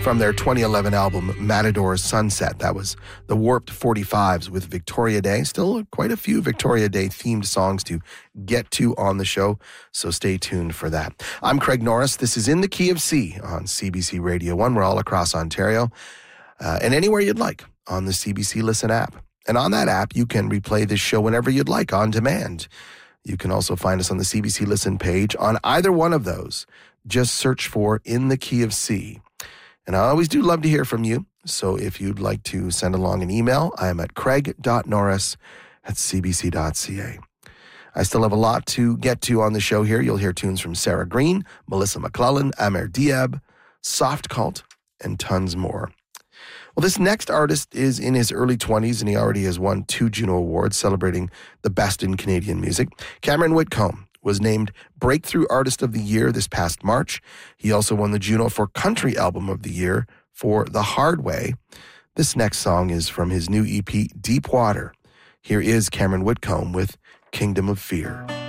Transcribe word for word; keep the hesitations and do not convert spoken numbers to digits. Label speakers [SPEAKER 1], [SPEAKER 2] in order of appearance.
[SPEAKER 1] from their twenty eleven album Matador Sunset. That was the Warped forty-fives with Victoria Day. Still quite a few Victoria Day themed songs to get to on the show, so stay tuned for that. I'm Craig Norris. This is In the Key of C on C B C Radio one. We're all across Ontario uh, and anywhere you'd like on the C B C Listen app. And on that app, you can replay this show whenever you'd like on demand. You can also find us on the C B C Listen page. On either one of those, just search for In the Key of C. And I always do love to hear from you. So if you'd like to send along an email, I am at craig dot norris at c b c dot c a. I still have a lot to get to on the show here. You'll hear tunes from Sarah Green, Melissa McClellan, Amer Diab, Soft Cult, and tons more. Well, this next artist is in his early twenties, and he already has won two Juno Awards celebrating the best in Canadian music. Cameron Whitcomb was named Breakthrough Artist of the Year this past March. He also won the Juno for Country Album of the Year for The Hard Way. This next song is from his new E P, Deep Water. Here is Cameron Whitcomb with Kingdom of Fear.